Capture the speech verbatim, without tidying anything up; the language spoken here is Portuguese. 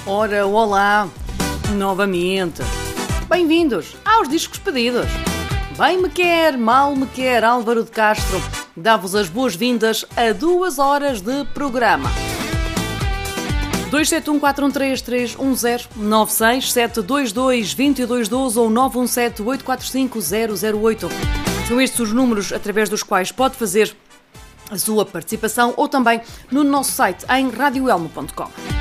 Ora, olá, novamente. Bem-vindos aos Discos Pedidos. Bem me quer, mal me quer, Álvaro de Castro dá-vos as boas-vindas a duas horas de programa. dois sete um quatro um três três um zero nove seis sete dois dois dois dois um dois ou nove um sete oito quatro cinco zero zero oito. São estes os números através dos quais pode fazer a sua participação ou também no nosso site em radio elmo ponto com.